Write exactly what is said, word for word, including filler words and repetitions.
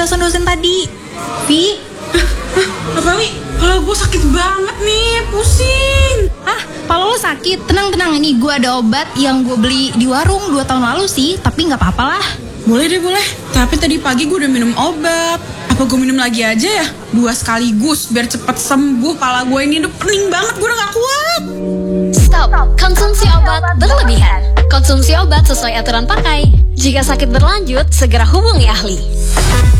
penjelasan dosen tadi. Vi? Apa nih? Kepala gue sakit banget nih, pusing. Hah? Kepala lo sakit? Tenang-tenang, ini gue ada obat yang gue beli di warung dua tahun lalu sih, tapi gak apa-apa lah. Boleh deh, boleh. Tapi tadi pagi gue udah minum obat. Apa gue minum lagi aja ya? Dua sekaligus, biar cepet sembuh. Kepala gue ini udah pening banget, gue udah gak kuat. Stop, konsumsi obat berlebihan. Konsumsi obat sesuai aturan pakai. Jika sakit berlanjut, segera hubungi ahli.